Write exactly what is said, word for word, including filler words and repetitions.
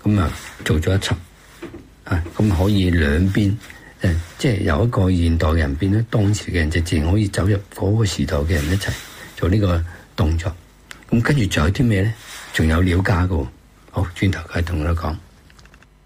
咁啊做咗一輯啊，咁可以兩邊誒，即係由一個現代嘅人變咗當時嘅人，就自然可以走入嗰個時代嘅人一齊做呢個動作。咁跟住仲有啲咩咧？仲有料加㗎喎。好，轉頭佢同你講。